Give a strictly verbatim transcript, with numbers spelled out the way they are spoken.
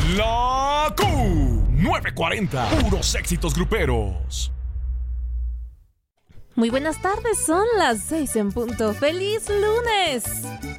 La Q novecientos cuarenta, puros éxitos gruperos. Muy buenas tardes, son las seis en punto. ¡Feliz lunes!